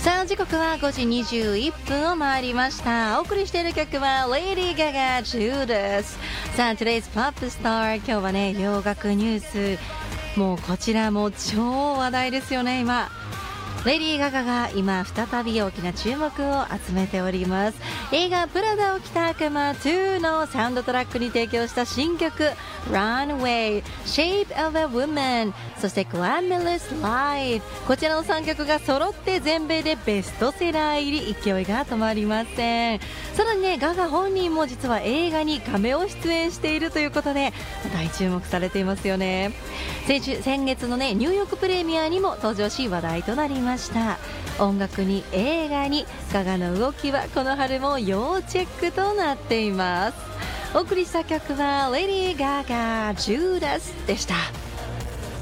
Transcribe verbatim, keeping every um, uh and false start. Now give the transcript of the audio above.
さあ時刻はごじにじゅういっぷんを回りました。お送りしている曲は Lady Gaga Judas。 さあ Today's Pop Star、 今日はね洋楽ニュース、もうこちらも超話題ですよね。今レディー・ガガが今再び大きな注目を集めております。映画プラダを着た悪魔ツーのサウンドトラックに提供した新曲 Runway、 Shape of a Woman、 そして Glamorous Life、 こちらのさんきょくが揃って全米でベストセラー入り、勢いが止まりません。さらにねガガ本人も実は映画にカメオ出演しているということで大注目されていますよね。 先, 週先月のねニューヨークプレミアにも登場し話題となりました。音楽に映画にガガの動きはこの春も要チェックとなっています。お送りした曲はレディー・ガガ・ジューダスでした。